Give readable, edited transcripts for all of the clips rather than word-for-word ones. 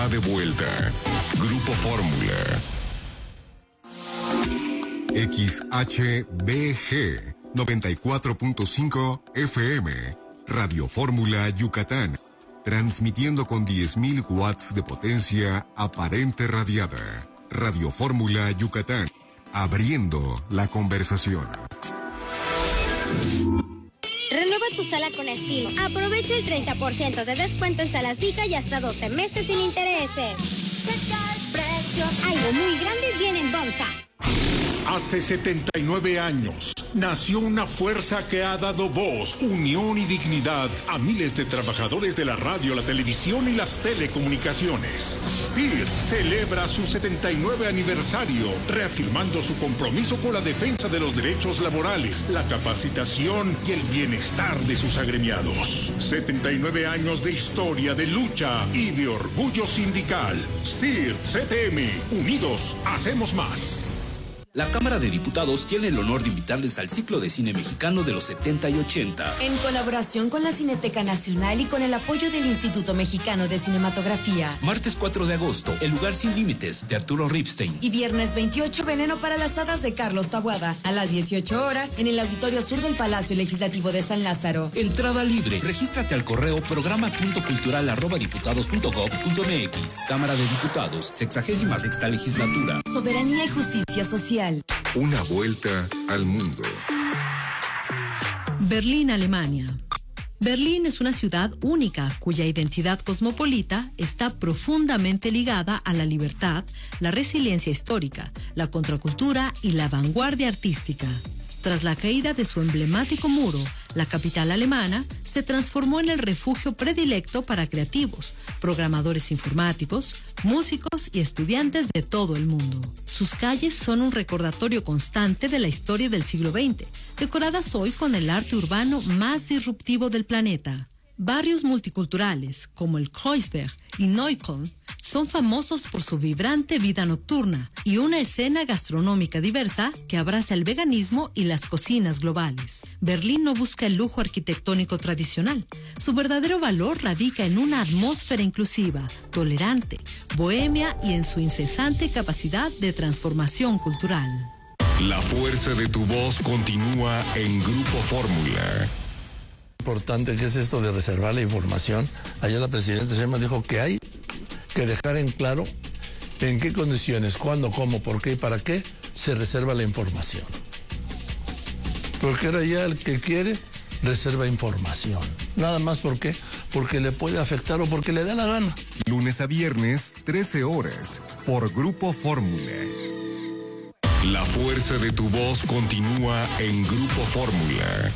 De vuelta. Grupo Fórmula. XHBG 94.5 FM. Radio Fórmula Yucatán. Transmitiendo con 10.000 watts de potencia aparente radiada. Radio Fórmula Yucatán. Abriendo la conversación. Renueva tu sala con estilo. Aprovecha el 30% de descuento en salas Vica y hasta 12 meses sin intereses. Checa el precio. Algo muy grande viene en Bomsa. Hace 79 años nació una fuerza que ha dado voz, unión y dignidad a miles de trabajadores de la radio, la televisión y las telecomunicaciones. SPIR celebra su 79 aniversario, reafirmando su compromiso con la defensa de los derechos laborales, la capacitación y el bienestar de sus agremiados. 79 años de historia, de lucha y de orgullo sindical. SPIR CTM, unidos hacemos más. La Cámara de Diputados tiene el honor de invitarles al ciclo de cine mexicano de los 70 y 80. En colaboración con la Cineteca Nacional y con el apoyo del Instituto Mexicano de Cinematografía. Martes 4 de agosto, El lugar sin límites, de Arturo Ripstein. Y viernes 28, Veneno para las hadas, de Carlos Taboada. A las 18 horas, en el Auditorio Sur del Palacio Legislativo de San Lázaro. Entrada libre. Regístrate al correo programa.cultural@diputados.gov.mx. Cámara de Diputados, 66ª legislatura. Soberanía y justicia social. Una vuelta al mundo. Berlín, Alemania. Berlín es una ciudad única cuya identidad cosmopolita está profundamente ligada a la libertad, la resiliencia histórica, la contracultura y la vanguardia artística. Tras la caída de su emblemático muro, la capital alemana se transformó en el refugio predilecto para creativos, programadores informáticos, músicos y estudiantes de todo el mundo. Sus calles son un recordatorio constante de la historia del siglo XX, decoradas hoy con el arte urbano más disruptivo del planeta. Barrios multiculturales como el Kreuzberg y Neukölln son famosos por su vibrante vida nocturna y una escena gastronómica diversa que abraza el veganismo y las cocinas globales. Berlín no busca el lujo arquitectónico tradicional. Su verdadero valor radica en una atmósfera inclusiva, tolerante, bohemia y en su incesante capacidad de transformación cultural. La fuerza de tu voz continúa en Grupo Fórmula. Importante que es esto de reservar la información. Ayer la presidenta Sheinbaum dijo que hay que dejar en claro en qué condiciones, cuándo, cómo, por qué y para qué se reserva la información. Porque ahora ya el que quiere reserva información. Nada más porque le puede afectar o porque le da la gana. Lunes a viernes, 13 horas, por Grupo Fórmula. La fuerza de tu voz continúa en Grupo Fórmula.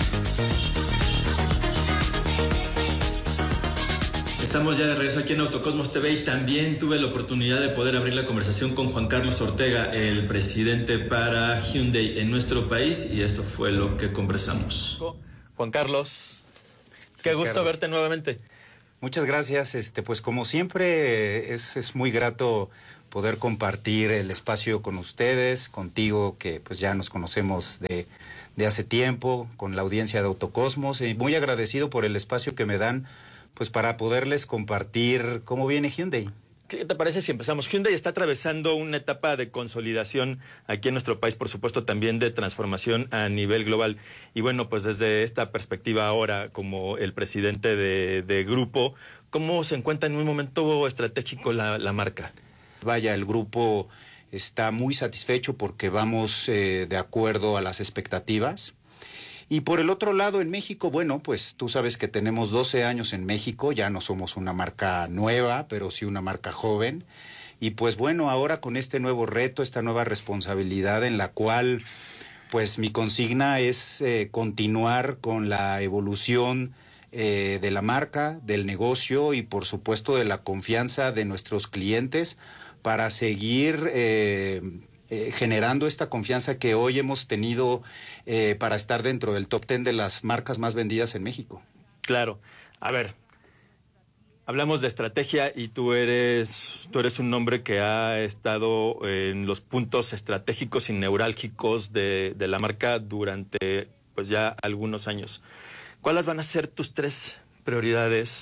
Estamos ya de regreso aquí en Autocosmos TV y también tuve la oportunidad de poder abrir la conversación con Juan Carlos Ortega, el presidente para Hyundai en nuestro país, y esto fue lo que conversamos. Juan Carlos, qué gusto verte nuevamente. Muchas gracias, pues como siempre es muy grato poder compartir el espacio con ustedes, contigo que pues ya nos conocemos de hace tiempo, con la audiencia de Autocosmos, y muy agradecido por el espacio que me dan pues para poderles compartir cómo viene Hyundai. ¿Qué te parece si empezamos? Hyundai está atravesando una etapa de consolidación aquí en nuestro país, por supuesto también de transformación a nivel global. Y bueno, pues desde esta perspectiva ahora, como el presidente de grupo, ¿cómo se encuentra en un momento estratégico la marca? Vaya, el grupo está muy satisfecho porque vamos de acuerdo a las expectativas. Y por el otro lado, en México, bueno, pues tú sabes que tenemos 12 años en México, ya no somos una marca nueva, pero sí una marca joven. Y pues bueno, ahora con este nuevo reto, esta nueva responsabilidad en la cual, pues mi consigna es continuar con la evolución de la marca, del negocio y por supuesto de la confianza de nuestros clientes para seguir generando esta confianza que hoy hemos tenido para estar dentro del top 10 de las marcas más vendidas en México. Claro. A ver, hablamos de estrategia y tú eres un hombre que ha estado en los puntos estratégicos y neurálgicos de la marca durante pues ya algunos años. ¿Cuáles van a ser tus 3 prioridades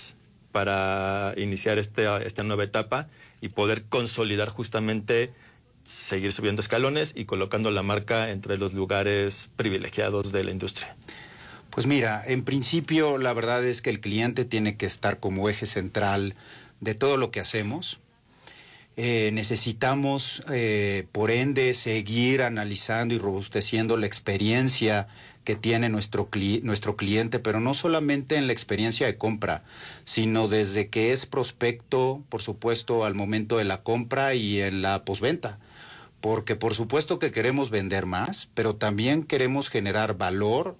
para iniciar esta nueva etapa y poder consolidar justamente, seguir subiendo escalones y colocando la marca entre los lugares privilegiados de la industria? Pues mira, en principio la verdad es que el cliente tiene que estar como eje central de todo lo que hacemos. Necesitamos, por ende, seguir analizando y robusteciendo la experiencia que tiene nuestro cliente, pero no solamente en la experiencia de compra, sino desde que es prospecto, por supuesto, al momento de la compra y en la postventa. Porque por supuesto que queremos vender más, pero también queremos generar valor,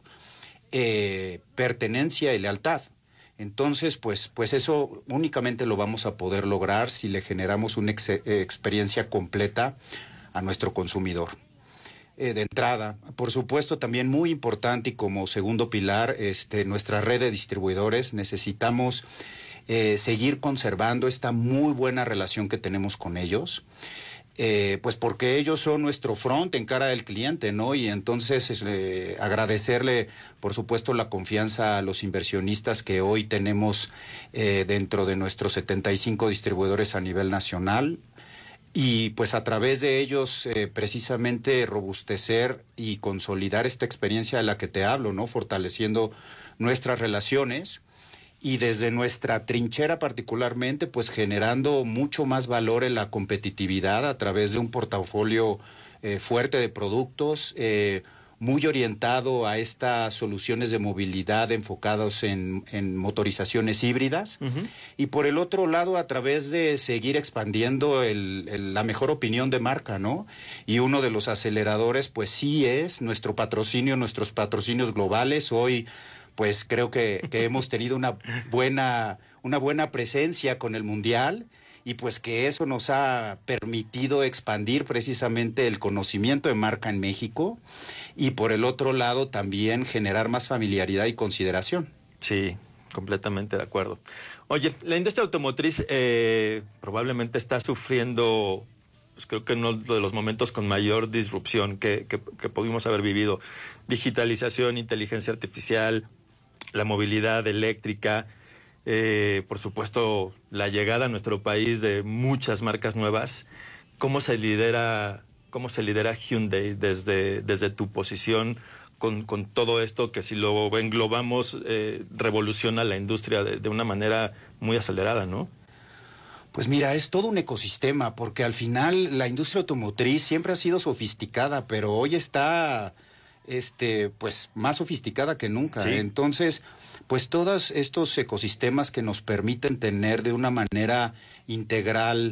pertenencia y lealtad. Entonces, pues eso únicamente lo vamos a poder lograr si le generamos una experiencia completa a nuestro consumidor. De entrada, por supuesto, también muy importante y como segundo pilar, nuestra red de distribuidores. Necesitamos seguir conservando esta muy buena relación que tenemos con ellos. Pues porque ellos son nuestro front en cara del cliente, ¿no? Y entonces agradecerle, por supuesto, la confianza a los inversionistas que hoy tenemos dentro de nuestros 75 distribuidores a nivel nacional. Y pues a través de ellos precisamente robustecer y consolidar esta experiencia de la que te hablo, ¿no? Fortaleciendo nuestras relaciones. Y desde nuestra trinchera particularmente, pues generando mucho más valor en la competitividad a través de un portafolio fuerte de productos, muy orientado a estas soluciones de movilidad enfocados en motorizaciones híbridas. Uh-huh. Y por el otro lado, a través de seguir expandiendo la mejor opinión de marca, ¿no? Y uno de los aceleradores, pues sí es nuestros patrocinios globales. Hoy pues creo que hemos tenido una buena presencia con el Mundial y pues que eso nos ha permitido expandir precisamente el conocimiento de marca en México y por el otro lado también generar más familiaridad y consideración. Sí, completamente de acuerdo. Oye, la industria automotriz probablemente está sufriendo, pues creo que uno de los momentos con mayor disrupción que pudimos haber vivido. Digitalización, inteligencia artificial, la movilidad eléctrica, por supuesto la llegada a nuestro país de muchas marcas nuevas. ¿Cómo se lidera Hyundai desde tu posición con todo esto que si lo englobamos revoluciona la industria de una manera muy acelerada, ¿no? Pues mira, es todo un ecosistema porque al final la industria automotriz siempre ha sido sofisticada, pero hoy está pues más sofisticada que nunca. Sí. Entonces, pues todos estos ecosistemas que nos permiten tener de una manera integral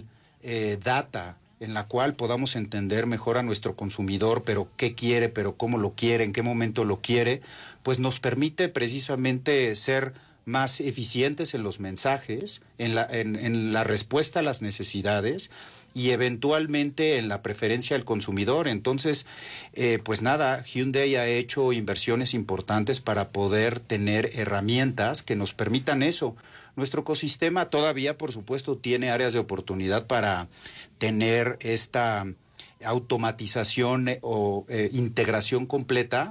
data en la cual podamos entender mejor a nuestro consumidor, pero qué quiere, pero cómo lo quiere, en qué momento lo quiere, pues nos permite precisamente ser más eficientes en los mensajes, en la respuesta a las necesidades y eventualmente en la preferencia del consumidor. Entonces, pues nada, Hyundai ha hecho inversiones importantes para poder tener herramientas que nos permitan eso. Nuestro ecosistema todavía, por supuesto, tiene áreas de oportunidad para tener esta automatización o integración completa